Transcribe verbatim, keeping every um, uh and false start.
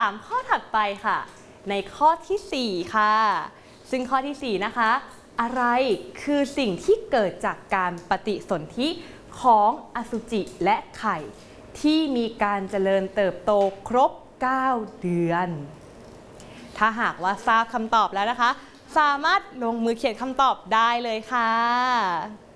ถามข้อถัดไปค่ะในข้อที่สี่ค่ะซึ่งข้อที่สี่นะคะอะไรคือสิ่งที่เกิดจากการปฏิสนธิของอสุจิและไข่ที่มีการเจริญเติบโตครบเก้าเดือนถ้าหากว่าทราบคำตอบแล้วนะคะสามารถลงมือเขียนคำตอบได้เลยค่ะ